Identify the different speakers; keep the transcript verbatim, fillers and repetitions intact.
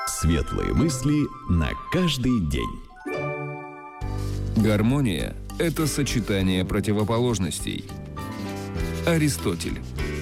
Speaker 1: Светлые мысли на каждый день.
Speaker 2: Гармония – это сочетание противоположностей. Аристотель.